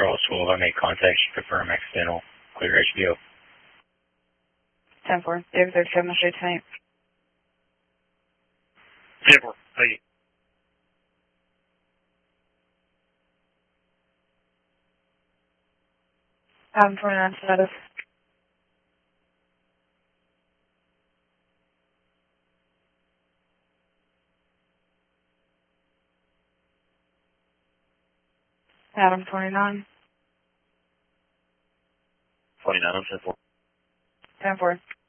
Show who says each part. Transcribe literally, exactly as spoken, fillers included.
Speaker 1: Charles twelve, I made contact to confirm accidental clear H B O.
Speaker 2: ten four, David thirty-seven, straight tonight.
Speaker 3: ten four, thank you.
Speaker 2: Adam twenty-nine status. Adam twenty-nine.
Speaker 3: twenty-nine, ten four.
Speaker 2: ten four.